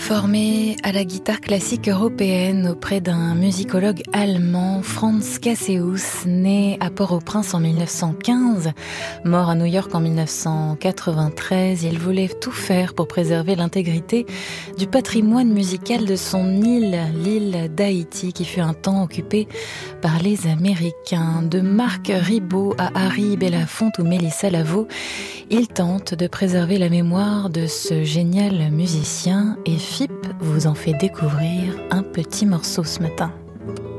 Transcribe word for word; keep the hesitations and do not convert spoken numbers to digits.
Formé à la guitare classique européenne auprès d'un musicologue allemand, Franz Caseus, né à Port-au-Prince en mille neuf cent quinze, mort à New York en mille neuf cent quatre-vingt-treize, il voulait tout faire pour préserver l'intégrité du patrimoine musical de son île, l'île d'Haïti, qui fut un temps occupée par les Américains. De Marc Ribot à Harry Belafonte ou Mélissa Lavo, il tente de préserver la mémoire de ce génial musicien et F I P vous en fait découvrir un petit morceau ce matin.